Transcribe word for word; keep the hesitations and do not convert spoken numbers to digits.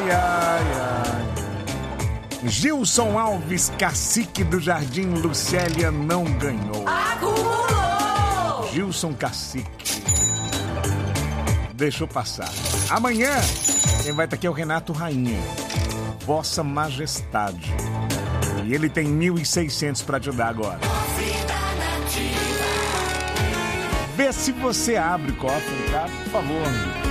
Ai, ai, ai. Gilson Alves, cacique do Jardim Lucélia, não ganhou. Acumulou! Gilson Cacique deixou passar. Amanhã, quem vai estar aqui é o Renato Rainha, Vossa Majestade. E ele tem mil e seiscentos para te dar agora. Vê se você abre o cofre, tá? Por favor.